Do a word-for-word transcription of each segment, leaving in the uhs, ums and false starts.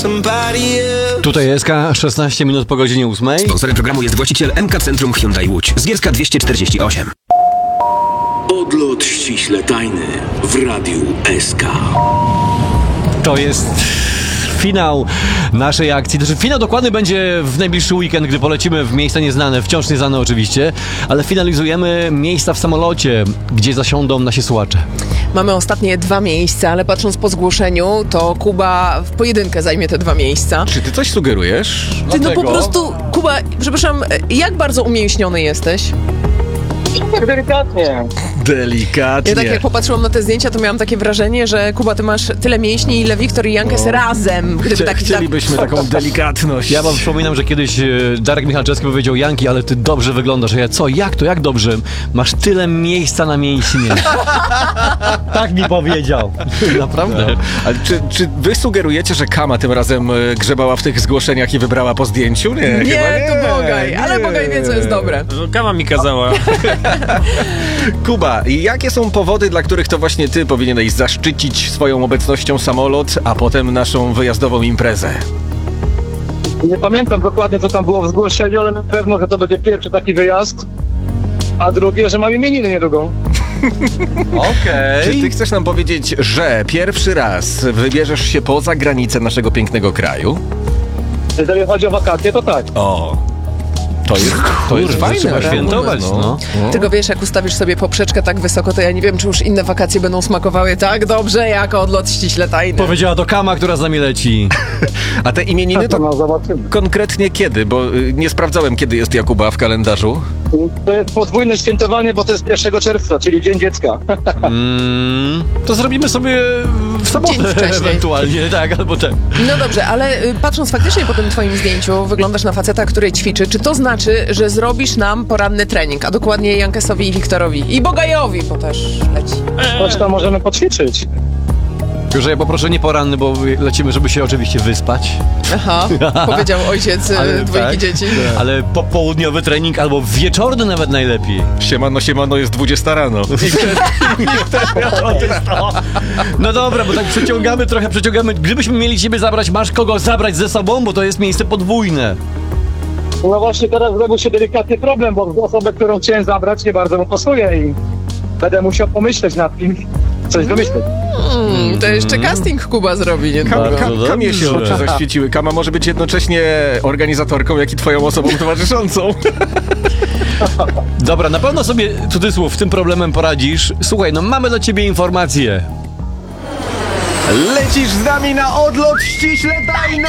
Tutaj jest K, szesnaście minut po godzinie ósmej. Sponsorem programu jest właściciel M K Centrum Hyundai Łódź. Zgierska dwieście czterdzieści osiem. Odlot ściśle tajny w Radiu S K. To jest finał naszej akcji. Znaczy, finał dokładny będzie w najbliższy weekend, gdy polecimy w miejsca nieznane, wciąż nieznane oczywiście, ale finalizujemy miejsca w samolocie, gdzie zasiądą nasi słuchacze. Mamy ostatnie dwa miejsca, ale patrząc po zgłoszeniu, to Kuba w pojedynkę zajmie te dwa miejsca. Czy ty coś sugerujesz? Ty no Dlaczego? po prostu, Kuba, przepraszam, jak bardzo umięśniony jesteś? Delikatnie. Delikatnie. Ja tak jak popatrzyłam na te zdjęcia, to miałam takie wrażenie, że Kuba, ty masz tyle mięśni, ile Wiktor i Jankes No. razem. Gdyby Chcie, tak, chcielibyśmy tak... taką delikatność. Ja wam przypominam, że kiedyś e, Darek Michalczewski powiedział: Janki, ale ty dobrze wyglądasz. A ja, co, jak to, jak dobrze? Masz tyle miejsca na mięśnie. Tak mi powiedział. Naprawdę. No. Ale czy, czy wy sugerujecie, że Kama tym razem e, grzebała w tych zgłoszeniach i wybrała po zdjęciu? Nie, chyba Nie, to Bogaj, ale nie. Bogaj wie, co jest dobre. Kama mi kazała. Kuba, jakie są powody, dla których to właśnie ty powinieneś zaszczycić swoją obecnością samolot, a potem naszą wyjazdową imprezę? Nie pamiętam dokładnie, co tam było w zgłoszeniu, ale na pewno, że to będzie pierwszy taki wyjazd, a drugie, że mam imieniny niedługo. Okej. Czy ty chcesz nam powiedzieć, że pierwszy raz wybierzesz się poza granice naszego pięknego kraju? Jeżeli chodzi o wakacje, to tak. O, to jest, to jest Kurwa, fajne. trzeba świętować, no. Tylko wiesz, jak ustawisz sobie poprzeczkę tak wysoko, to ja nie wiem, czy już inne wakacje będą smakowały tak dobrze, jak odlot ściśle tajny. Powiedziała to Kama, która z nami leci. A te imieniny To to no, zobaczymy. konkretnie kiedy? Bo y, nie sprawdzałem, kiedy jest Jakuba w kalendarzu. To jest podwójne świętowanie, bo to jest pierwszego czerwca, czyli Dzień Dziecka. Mm, to zrobimy sobie w sobotę Dzień wcześniej. ewentualnie, tak, albo tak. No dobrze, ale y, patrząc faktycznie po tym twoim zdjęciu, wyglądasz na faceta, który ćwiczy. Czy to znaczy, że zrobisz nam poranny trening, a dokładnie Jankesowi i Wiktorowi i Bogajowi, bo też leci. Coś tam możemy poćwiczyć. Tylko, że ja poproszę nie poranny, bo lecimy, żeby się oczywiście wyspać. Aha, powiedział ojciec y, Ale dwójki tak, dzieci. Ale popołudniowy trening albo wieczorny nawet najlepiej. Siemano, siemano, jest dwudziesta rano. No dobra, bo tak przeciągamy trochę, przeciągamy. Gdybyśmy mieli ciebie zabrać, masz kogo zabrać ze sobą, bo to jest miejsce podwójne. No właśnie teraz zrobił się delikatny problem, bo osobę, którą chciałem zabrać, nie bardzo mu pasuje i będę musiał pomyśleć nad tym, coś wymyśleć. Hmm, to jeszcze casting Kuba zrobi niedługo. Kam, Bardzo kam, kamie się dobrze. oczy zaświeciły. Kama może być jednocześnie organizatorką, jak i twoją osobą towarzyszącą. Dobra, na pewno sobie, cudzysłów, tym problemem poradzisz. Słuchaj, no mamy dla ciebie informacje. Lecisz z nami na odlot ściśle tajny!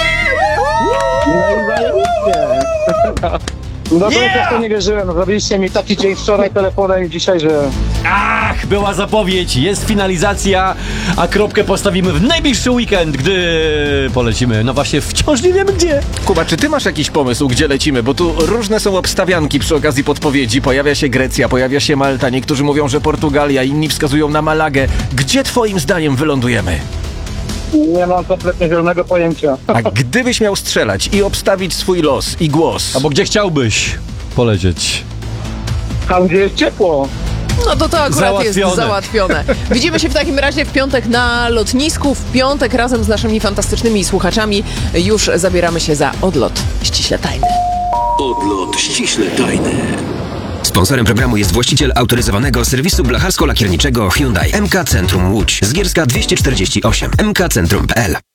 No to yeah! to nie wierzyłem, zrobiliście mi taki dzień wczoraj telefonem i dzisiaj, że... Ach, była zapowiedź, jest finalizacja, a kropkę postawimy w najbliższy weekend, gdy polecimy. No właśnie, wciąż nie wiemy gdzie. Kuba, czy ty masz jakiś pomysł, gdzie lecimy? Bo tu różne są obstawianki przy okazji podpowiedzi. Pojawia się Grecja, pojawia się Malta, niektórzy mówią, że Portugalia, inni wskazują na Malagę. Gdzie twoim zdaniem wylądujemy? Nie mam kompletnie zielonego pojęcia. A gdybyś miał strzelać i obstawić swój los i głos? Albo gdzie chciałbyś polecieć? Tam, gdzie jest ciepło. No to to akurat Załatwione. jest załatwione. Widzimy się w takim razie w piątek na lotnisku. W piątek razem z naszymi fantastycznymi słuchaczami już zabieramy się za odlot ściśle tajny. Odlot ściśle tajny. Sponsorem programu jest właściciel autoryzowanego serwisu blacharsko-lakierniczego Hyundai M K Centrum Łódź. Zgierska dwieście czterdzieści osiem. m k centrum kropka p l